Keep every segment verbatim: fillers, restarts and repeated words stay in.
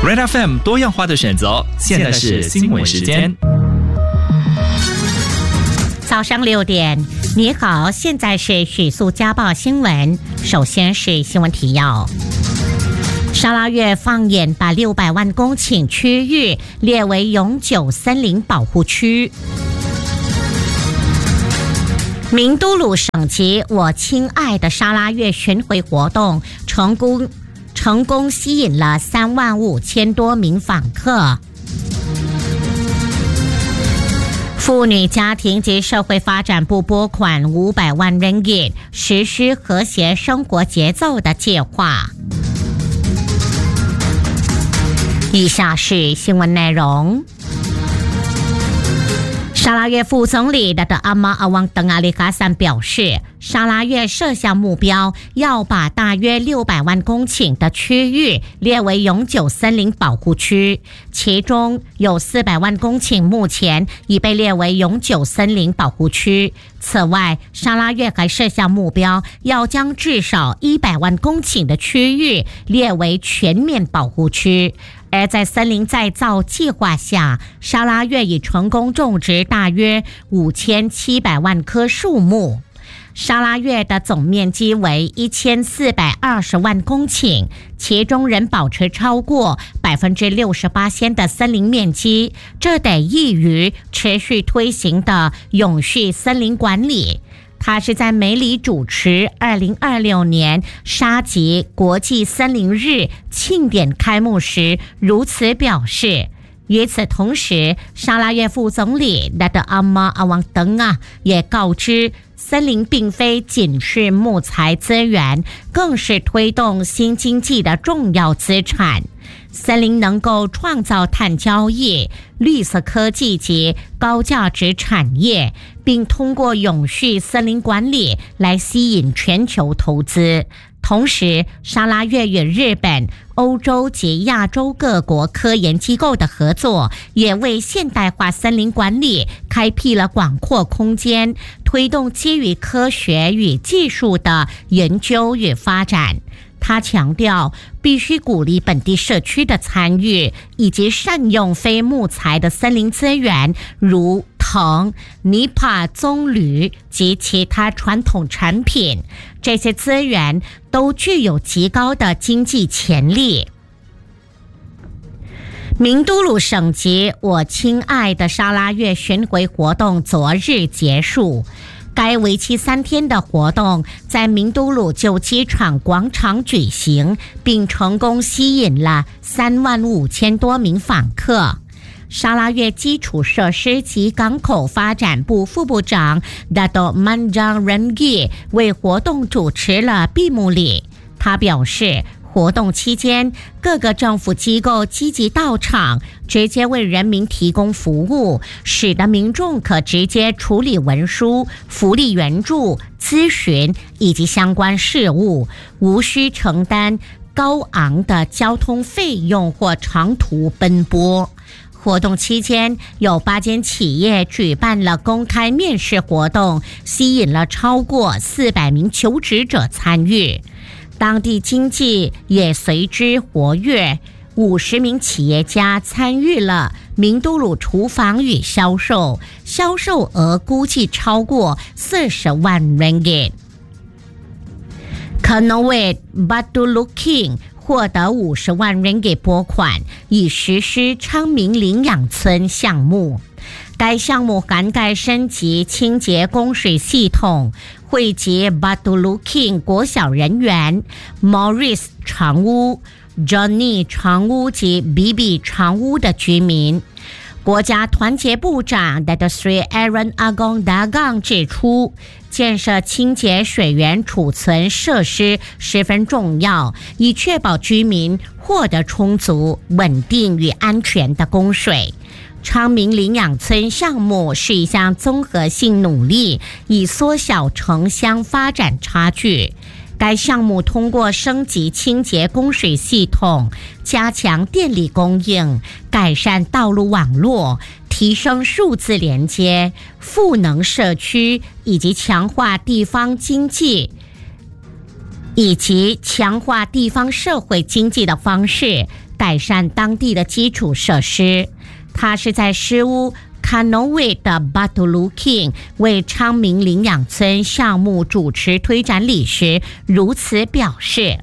Red F M 多样化的选择，现在是新闻时间。 早上六点，你好，现在是许素家报新闻。首先是新闻提要：沙拉越放眼把六百万公顷区域列为永久森林保护区。明都鲁省级我亲爱的沙拉越巡回活动成功成功吸引了三万五千多名访客。妇女家庭及社会发展部拨款五百万 ringgit 实施和谐生活节奏的计划。以下是新闻内容。沙拉越副总理达德阿玛阿旺登阿里卡散表示，沙拉越设下目标，要把大约六百万公顷的区域列为永久森林保护区，其中有四百万公顷目前已被列为永久森林保护区。此外，沙拉越还设下目标，要将至少一百万公顷的区域列为全面保护区。而在森林再造计划下，沙拉越已成功种植大约五千七百万棵树木。沙拉越的总面积为一千四百二十万公顷，其中仍保持超过百分之六十八的森林面积，这得益于持续推行的永续森林管理。他是在梅里主持二零二六年沙吉国际森林日庆典开幕时如此表示。与此同时，沙拉越副总理达德阿玛阿旺登啊也告知，森林并非仅是木材资源，更是推动新经济的重要资产。森林能够创造碳交易、绿色科技及高价值产业，并通过永续森林管理来吸引全球投资。同时，沙拉越与日本、欧洲及亚洲各国科研机构的合作，也为现代化森林管理开辟了广阔空间，推动基于科学与技术的研究与发展。他强调，必须鼓励本地社区的参与，以及善用非木材的森林资源，如藤、泥帕、棕榈及其他传统产品。这些资源都具有极高的经济潜力。明都鲁省级我亲爱的沙拉越巡回活动昨日结束。该为期三天的活动在明都鲁旧机场广场举行，并成功吸引了三万五千多名访客。沙拉越基础设施及港口发展部副部长达多曼张仁吉为活动主持了闭幕礼。他表示，活动期间，各个政府机构积极到场，直接为人民提供服务，使得民众可直接处理文书、福利援助、咨询以及相关事务，无需承担高昂的交通费用或长途奔波。活动期间，有八间企业举办了公开面试活动，吸引了超过四百名求职者参与。当地经济也随之活跃，五十名企业家参与了明都鲁厨房与销售，销售额估计超过四十万 ringgit。Kanowit Batuluking 获得五十万 ringgit 拨款，以实施昌明领养村项目。该项目涵盖升级清洁供水系统，汇集 Batuluking 国小人员、Morris 长屋、Johnny 长屋及 B B 长屋的居民。国家团结部长 Datuk Seri Aaron Agong Dagang 指出，建设清洁水源储存设施十分重要，以确保居民获得充足、稳定与安全的供水。昌明领养村项目是一项综合性努力，以缩小城乡发展差距。该项目通过升级清洁供水系统，加强电力供应，改善道路网络，提升数字连接，赋能社区，以及强化地方经济以及强化地方社会经济的方式， 改善当地的基础设施。他是在诗屋卡诺维的巴图卢 King 为昌明领养村项目主持推展礼时如此表示。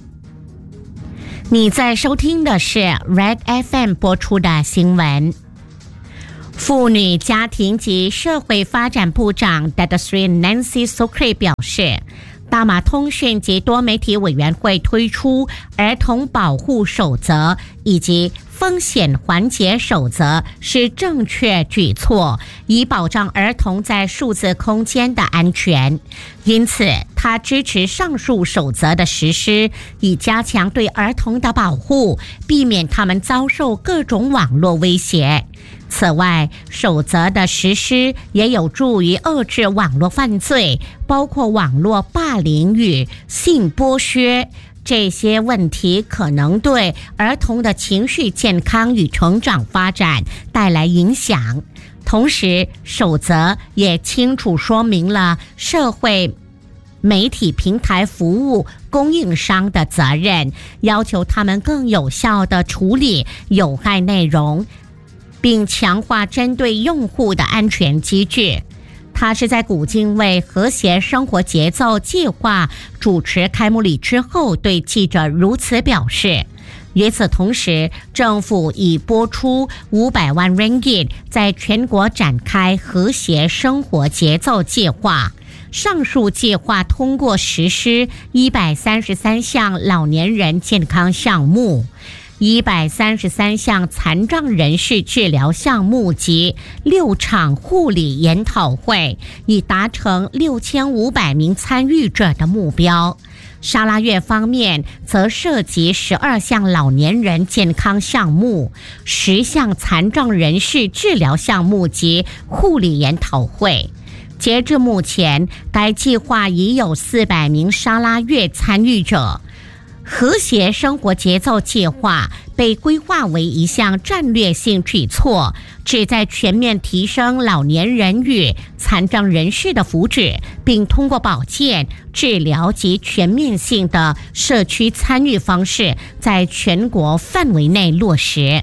你在收听的是 Red F M 播出的新闻。妇女家庭及社会发展部长 Datasri Nancy Sukri 表示，大马通讯及多媒体委员会推出儿童保护守则以及风险缓解守则是正确举措，以保障儿童在数字空间的安全。因此，他支持上述守则的实施，以加强对儿童的保护，避免他们遭受各种网络威胁。此外，守则的实施也有助于遏制网络犯罪，包括网络霸凌与性剥削。这些问题可能对儿童的情绪健康与成长发展带来影响。同时，守则也清楚说明了社会媒体平台服务供应商的责任，要求他们更有效地处理有害内容，并强化针对用户的安全机制。他是在古晋为和谐生活节奏计划主持开幕礼之后对记者如此表示。与此同时，政府已拨出五百万 ringgit 在全国展开和谐生活节奏计划。上述计划通过实施一百三十三项老年人健康项目，一百三十三项残障人士治疗项目及六场护理研讨会，以达成六千五百名参与者的目标。沙拉越方面则涉及十二项老年人健康项目、十项残障人士治疗项目及护理研讨会。截至目前，该计划已有四百名沙拉越参与者。和谐生活节奏计划被规划为一项战略性举措，旨在全面提升老年人与残障人士的福祉，并通过保健、治疗及全面性的社区参与方式，在全国范围内落实。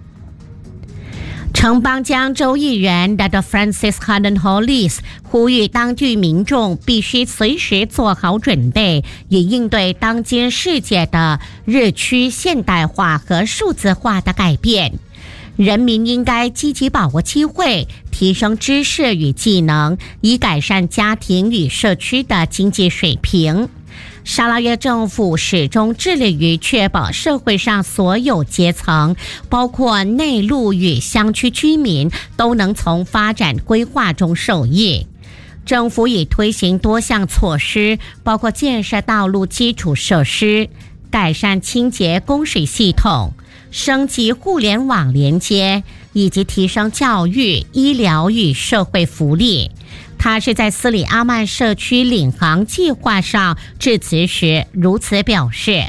城邦江州议员 Doctor Francis Harden Hollis 呼吁当地民众必须随时做好准备，以应对当今世界的日趋现代化和数字化的改变。人民应该积极把握机会，提升知识与技能，以改善家庭与社区的经济水平。沙拉越政府始终致力于确保社会上所有阶层，包括内陆与乡区居民，都能从发展规划中受益。政府已推行多项措施，包括建设道路基础设施、改善清洁供水系统、升级互联网连接，以及提升教育、医疗与社会福利。他是在斯里阿曼社区领航计划上致辞时如此表示。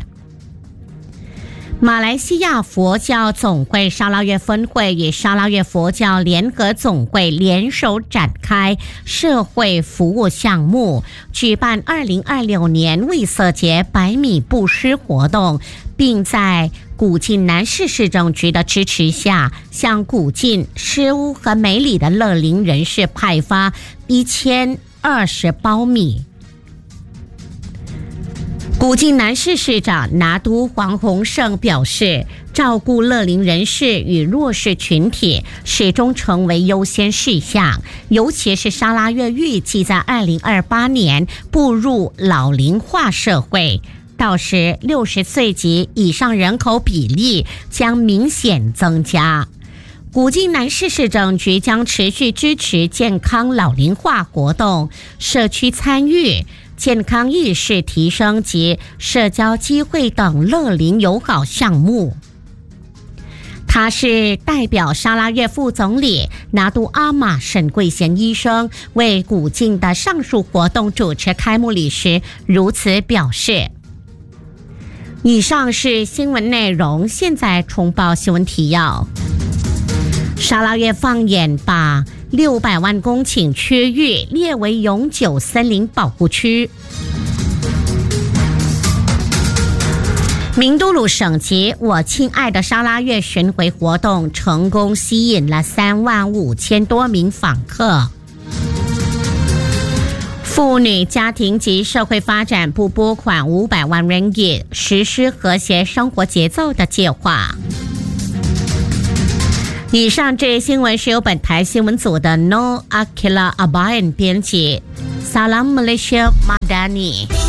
马来西亚佛教总会沙拉越分会与沙拉越佛教联合总会联手展开社会服务项目，举办二零二六年卫色节百米布施活动，并在古晋南市市政局的支持下，向古晋、诗屋和梅里的乐龄人士派发一千二十包米。古晋南市市长拿督黄宏胜表示，照顾乐龄人士与弱势群体始终成为优先事项，尤其是沙拉越预计在二零二八年步入老龄化社会，到时六十岁及以上人口比例将明显增加。古晋南市市政局将持续支持健康老龄化活动、社区参与、健康意识提升及社交机会等乐龄友好项目。他是代表沙拉越副总理拿督阿玛沈桂贤医生为古晋的上述活动主持开幕礼时如此表示。以上是新闻内容，现在重报新闻提要。沙拉越放眼把六百万公顷区域列为永久森林保护区。 明都鲁省级我亲爱的沙拉越巡回活动成功吸引了三万五千多名访客。妇女家庭及社会发展部拨款五百万 ringgit 实施和谐生活节奏的计划。以上这些新闻是由本台新闻组的 Noor Akila Abayan 编辑。Salam Malaysia Madani。